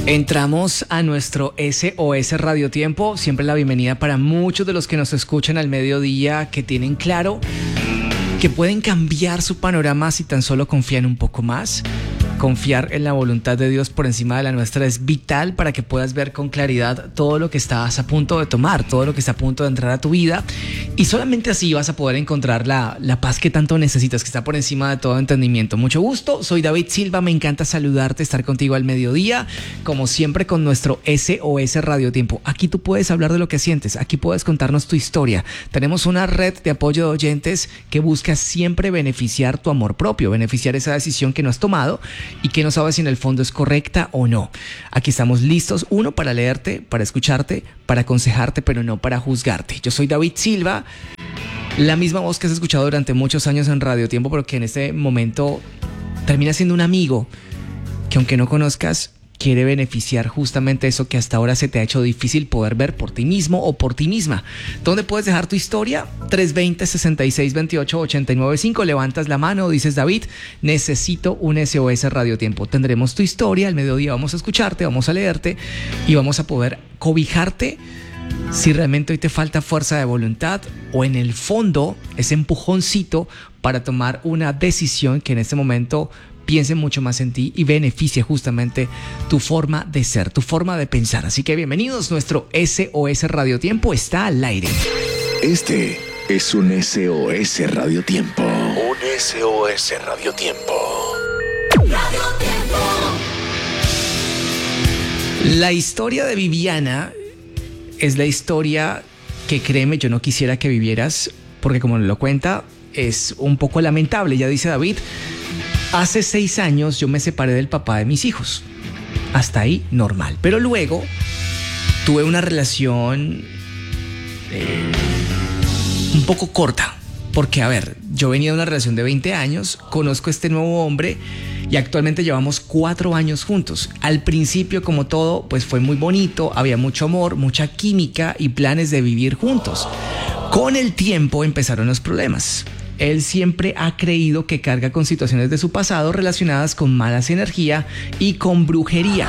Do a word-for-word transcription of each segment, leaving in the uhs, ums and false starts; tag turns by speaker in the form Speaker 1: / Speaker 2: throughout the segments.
Speaker 1: Entramos a nuestro S O S Radio Tiempo, siempre la bienvenida para muchos de los que nos escuchan al mediodía, que tienen claro que pueden cambiar su panorama si tan solo confían un poco más. Confiar en la voluntad de Dios por encima de la nuestra es vital para que puedas ver con claridad todo lo que estás a punto de tomar, todo lo que está a punto de entrar a tu vida, y solamente así vas a poder encontrar la, la paz que tanto necesitas, que está por encima de todo entendimiento. Mucho gusto, soy David Silva, me encanta saludarte, estar contigo al mediodía, como siempre con nuestro S O S Radio Tiempo. Aquí tú puedes hablar de lo que sientes, aquí puedes contarnos tu historia. Tenemos una red de apoyo de oyentes que busca siempre beneficiar tu amor propio, beneficiar esa decisión que no has tomado y que no sabes si en el fondo es correcta o no. Aquí estamos listos, uno, para leerte, para escucharte, para aconsejarte, pero no para juzgarte. Yo soy David Silva, la misma voz que has escuchado durante muchos años en Radio Tiempo, pero que en este momento termina siendo un amigo que, aunque no conozcas, quiere beneficiar justamente eso que hasta ahora se te ha hecho difícil poder ver por ti mismo o por ti misma. ¿Dónde puedes dejar tu historia? tres dos cero, seis seis dos ocho, ocho nueve cinco. Levantas la mano, dices: David, necesito un S O S Radio Tiempo. Tendremos tu historia, al mediodía vamos a escucharte, vamos a leerte y vamos a poder cobijarte si realmente hoy te falta fuerza de voluntad o en el fondo ese empujoncito para tomar una decisión que en este momento piense mucho más en ti y beneficie justamente tu forma de ser, tu forma de pensar. Así que bienvenidos, nuestro S O S Radio Tiempo está al aire.
Speaker 2: Este es un S O S Radio Tiempo. Un S O S Radio Tiempo. Radio Tiempo.
Speaker 1: La historia de Viviana es la historia que, créeme, yo no quisiera que vivieras, porque como lo cuenta, es un poco lamentable. Ya dice David: hace seis años yo me separé del papá de mis hijos. Hasta ahí normal. Pero luego tuve una relación eh, un poco corta. Porque, a ver, yo venía de una relación de veinte años, conozco a este nuevo hombre y actualmente llevamos cuatro años juntos. Al principio, como todo, pues fue muy bonito, había mucho amor, mucha química y planes de vivir juntos. Con el tiempo empezaron los problemas. Él siempre ha creído que carga con situaciones de su pasado relacionadas con malas energías y con brujería.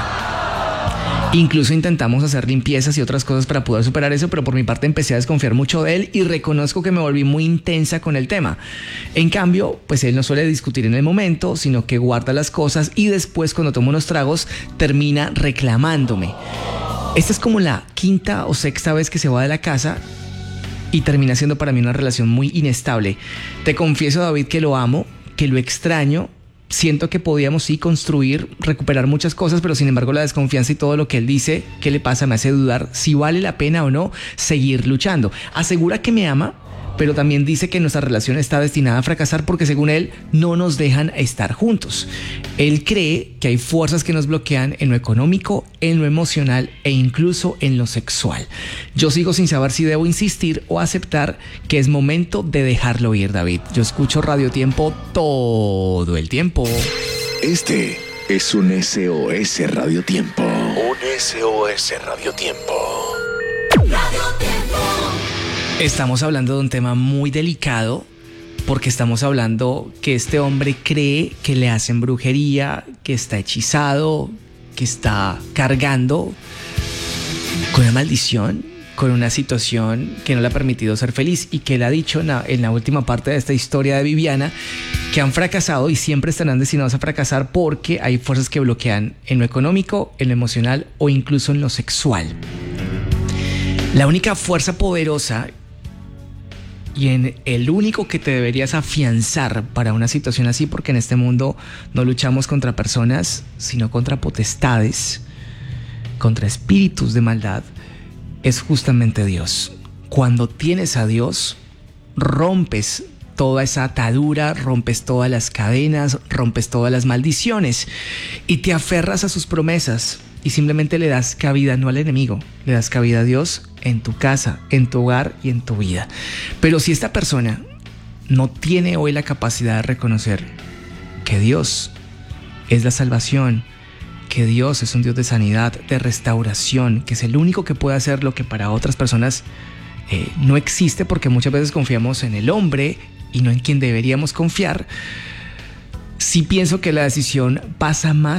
Speaker 1: Incluso intentamos hacer limpiezas y otras cosas para poder superar eso, pero por mi parte empecé a desconfiar mucho de él y reconozco que me volví muy intensa con el tema. En cambio, pues él no suele discutir en el momento, sino que guarda las cosas y después, cuando toma unos tragos, termina reclamándome. Esta es como la quinta o sexta vez que se va de la casa y termina siendo para mí una relación muy inestable. Te confieso, David, que lo amo, que lo extraño. Siento que podíamos sí construir, recuperar muchas cosas, pero sin embargo la desconfianza y todo lo que él dice que le pasa me hace dudar si vale la pena o no seguir luchando. Asegura que me ama, pero también dice que nuestra relación está destinada a fracasar porque, según él, no nos dejan estar juntos. Él cree que hay fuerzas que nos bloquean en lo económico, en lo emocional e incluso en lo sexual. Yo sigo sin saber si debo insistir o aceptar que es momento de dejarlo ir, David. Yo escucho Radio Tiempo todo el tiempo.
Speaker 2: Este es un S O S Radio Tiempo. Un S O S Radio Tiempo. Radio Tiempo.
Speaker 1: Estamos hablando de un tema muy delicado porque estamos hablando que este hombre cree que le hacen brujería, que está hechizado, que está cargando con una maldición, con una situación que no le ha permitido ser feliz, y que él ha dicho en la, en la última parte de esta historia de Viviana que han fracasado y siempre estarán destinados a fracasar porque hay fuerzas que bloquean en lo económico, en lo emocional o incluso en lo sexual. La única fuerza poderosa y en el único que te deberías afianzar para una situación así, porque en este mundo no luchamos contra personas, sino contra potestades, contra espíritus de maldad, es justamente Dios. Cuando tienes a Dios, rompes toda esa atadura, rompes todas las cadenas, rompes todas las maldiciones y te aferras a sus promesas y simplemente le das cabida no al enemigo, le das cabida a Dios en tu casa, en tu hogar y en tu vida. Pero si esta persona no tiene hoy la capacidad de reconocer que Dios es la salvación, que Dios es un Dios de sanidad, de restauración, que es el único que puede hacer lo que para otras personas eh, no existe, porque muchas veces confiamos en el hombre y no en quien deberíamos confiar, sí pienso que la decisión pasa más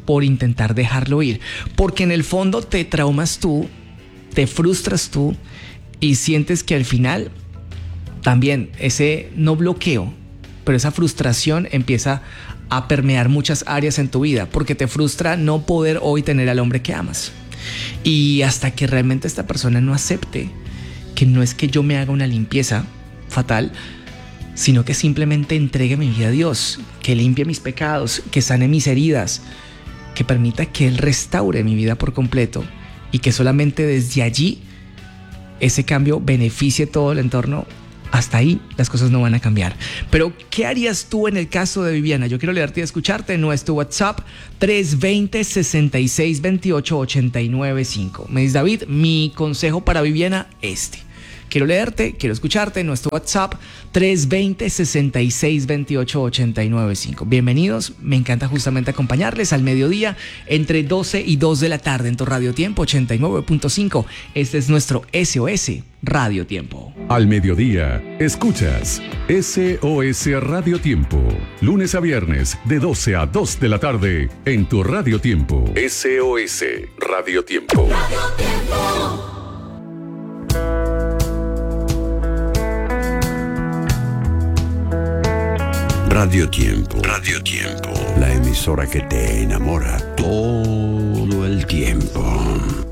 Speaker 1: por intentar dejarlo ir, porque en el fondo te traumas tú, te frustras tú y sientes que al final también ese no bloqueo, pero esa frustración empieza a permear muchas áreas en tu vida, porque te frustra no poder hoy tener al hombre que amas. Y hasta que realmente esta persona no acepte que no es que yo me haga una limpieza fatal, sino que simplemente entregue mi vida a Dios, que limpie mis pecados, que sane mis heridas, que permita que Él restaure mi vida por completo y que solamente desde allí ese cambio beneficie todo el entorno. Hasta ahí las cosas no van a cambiar. Pero ¿qué harías tú en el caso de Viviana? Yo quiero leerte y escucharte. Nuestro WhatsApp tres dos cero, seis seis dos ocho, ocho nueve cinco. Me dice David, mi consejo para Viviana, este. Quiero leerte, quiero escucharte. Nuestro WhatsApp tres dos cero, seis seis dos ocho, ocho nueve cinco. Bienvenidos, me encanta justamente acompañarles al mediodía entre doce y dos de la tarde en tu Radio Tiempo ochenta y nueve punto cinco. Este es nuestro S O S Radio Tiempo.
Speaker 3: Al mediodía, escuchas S O S Radio Tiempo. Lunes a viernes de doce a dos de la tarde en tu Radio Tiempo. S O S Radio Tiempo. Radio Tiempo. Radio Tiempo. Radio Tiempo. La emisora que te enamora todo el tiempo.